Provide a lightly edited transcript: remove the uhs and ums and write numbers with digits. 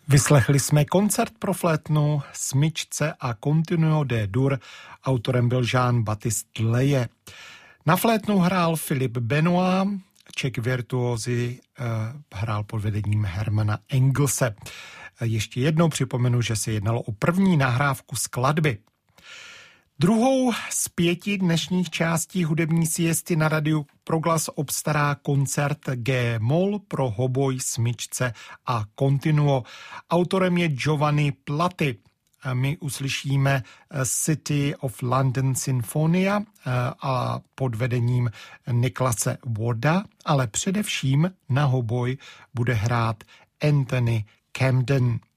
Vyslechli jsme koncert pro flétnu, smyčce a continuo D-dur, autorem byl Jean-Baptiste Leje. Na flétnu hrál Philippe Benoit, Czech virtuózy hrál pod vedením Hermana Engelse. Ještě jednou připomenu, že se jednalo o první nahrávku skladby. Druhou z 5 dnešních částí hudební siesty na Radiu Proglas obstará koncert G-moll pro hoboj, smyčce a continuo. Autorem je Giovanni Platti. My uslyšíme City of London Sinfonia a pod vedením Niklase Warda, ale především na hoboj bude hrát Anthony Camden.